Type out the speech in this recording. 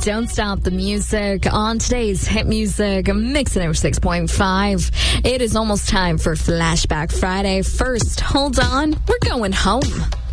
Don't Stop the Music on today's Hit Music Mix 6.5. It is almost time for Flashback Friday. First, hold on, we're going home.